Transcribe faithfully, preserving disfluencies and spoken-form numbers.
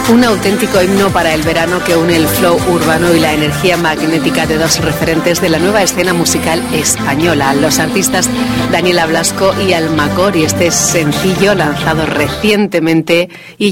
Un auténtico himno para el verano que une el flow urbano y la energía magnética de dos referentes de la nueva escena musical española, los artistas Daniela Blasco y Almacor, y este sencillo lanzado recientemente y